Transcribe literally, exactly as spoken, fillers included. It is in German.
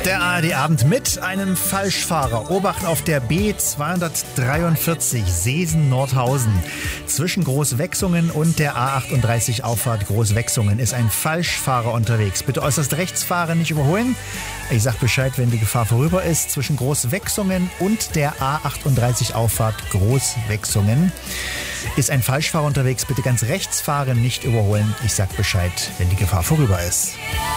Der A R D-Abend mit einem Falschfahrer. Obacht auf der B zweihundertdreiundvierzig Seesen-Nordhausen. Zwischen Großwechsungen und der A achtunddreißig Auffahrt Großwechsungen ist ein Falschfahrer unterwegs. Bitte äußerst rechts fahren, nicht überholen. Ich sag Bescheid, wenn die Gefahr vorüber ist. Zwischen Großwechsungen und der A achtunddreißig Auffahrt Großwechsungen ist ein Falschfahrer unterwegs. Bitte ganz rechts fahren, nicht überholen. Ich sag Bescheid, wenn die Gefahr vorüber ist.